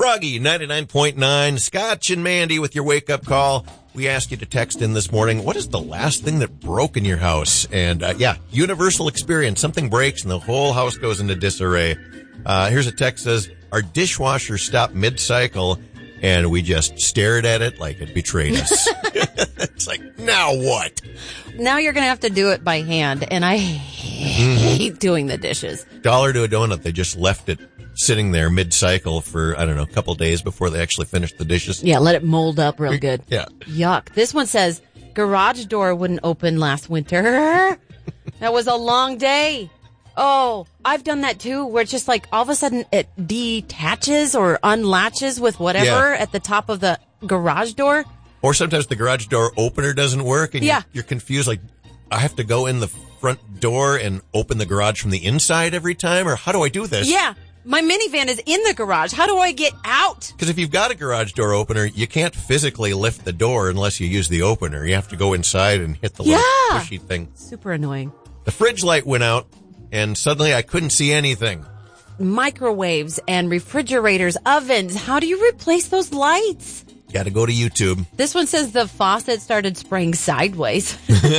Froggy 99.9, Scotch and Mandy with your wake-up call. We asked you to text in this morning, what is the last thing that broke in your house? And, universal experience. Something breaks and the whole house goes into disarray. Here's a text that says, our dishwasher stopped mid-cycle, and we just stared at it like it betrayed us. It's like, now what? Now you're going to have to do it by hand, and I hate doing the dishes. $1 to a donut. They just left it sitting there mid-cycle for, I don't know, a couple days before they actually finished the dishes. Yeah, let it mold up real good. Yeah. Yuck. This one says, garage door wouldn't open last winter. That was a long day. Oh, I've done that too, where it's just like all of a sudden it detaches or unlatches with whatever at the top of the garage door. Or sometimes the garage door opener doesn't work and you're confused, like, I have to go in the front door and open the garage from the inside every time, or how do I do this? Yeah. My minivan is in the garage. How do I get out? Because if you've got a garage door opener, you can't physically lift the door unless you use the opener. You have to go inside and hit the little pushy thing. Super annoying. The fridge light went out, and suddenly I couldn't see anything. Microwaves and refrigerators, ovens. How do you replace those lights? Got to go to YouTube. This one says the faucet started spraying sideways.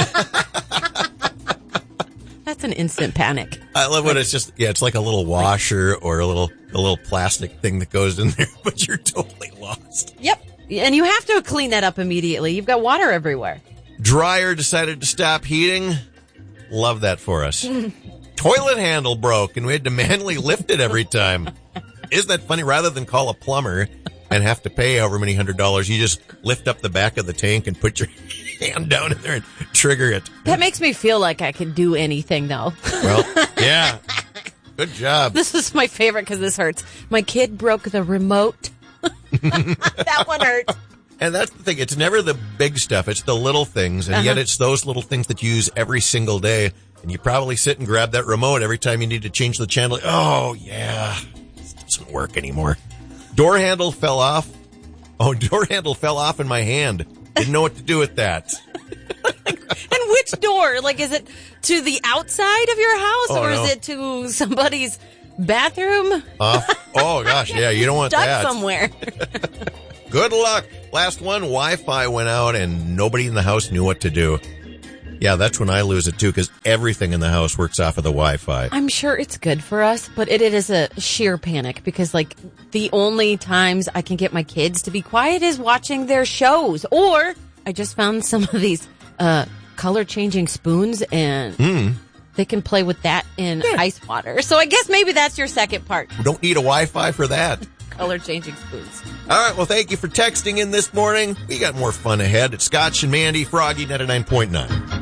That's an instant panic. I love when it's just, it's like a little washer or a little plastic thing that goes in there, but you're totally lost. Yep. And you have to clean that up immediately. You've got water everywhere. Dryer decided to stop heating. Love that for us. Toilet handle broke, and we had to manually lift it every time. Isn't that funny? Rather than call a plumber and have to pay however many $100s, you just lift up the back of the tank and put your hand down in there and trigger it. That makes me feel like I can do anything, though. Well, yeah. Good job. This is my favorite because this hurts. My kid broke the remote. That one hurt. And that's the thing. It's never the big stuff. It's the little things. And yet it's those little things that you use every single day. And you probably sit and grab that remote every time you need to change the channel. Oh, yeah. This doesn't work anymore. Door handle fell off. Oh, door handle fell off in my hand. Didn't know what to do with that. And which door? Like, is it to the outside of your house or is it to somebody's bathroom? Oh, gosh. Yeah, you don't want that. Stuck somewhere. Good luck. Last one, Wi-Fi went out and nobody in the house knew what to do. Yeah, that's when I lose it too, because everything in the house works off of the Wi-Fi. I'm sure it's good for us, but it is a sheer panic because, like, the only times I can get my kids to be quiet is watching their shows. Or I just found some of these color-changing spoons, and they can play with that in ice water. So I guess maybe that's your second part. We don't need a Wi-Fi for that. Color-changing spoons. All right, well, thank you for texting in this morning. We got more fun ahead. It's Scotch and Mandy, Froggy 99.9.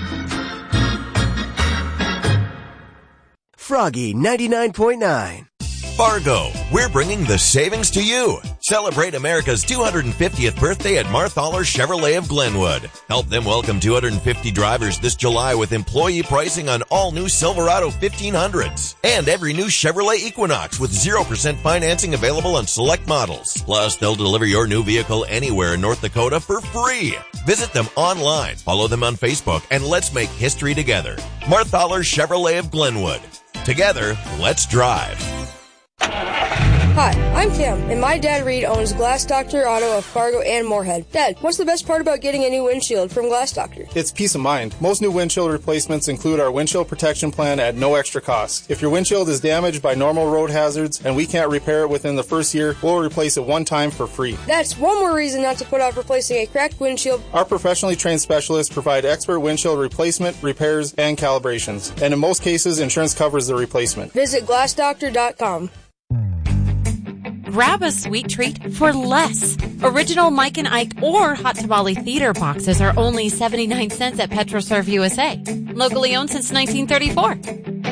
Froggy 99.9. Fargo, we're bringing the savings to you. Celebrate America's 250th birthday at Marthaler Chevrolet of Glenwood. Help them welcome 250 drivers this July with employee pricing on all new Silverado 1500s and every new Chevrolet Equinox with 0% financing available on select models. Plus, they'll deliver your new vehicle anywhere in North Dakota for free. Visit them online, follow them on Facebook, and let's make history together. Marthaler Chevrolet of Glenwood. Together, let's drive. Hi, I'm Tim, and my dad Reed owns Glass Doctor Auto of Fargo and Moorhead. Dad, what's the best part about getting a new windshield from Glass Doctor? It's peace of mind. Most new windshield replacements include our windshield protection plan at no extra cost. If your windshield is damaged by normal road hazards and we can't repair it within the first year, we'll replace it one time for free. That's one more reason not to put off replacing a cracked windshield. Our professionally trained specialists provide expert windshield replacement, repairs, and calibrations. And in most cases, insurance covers the replacement. Visit glassdoctor.com. Grab a sweet treat for less. Original Mike and Ike or Hot Tamale Theater boxes are only 79 cents at PetroServe USA. Locally owned since 1934.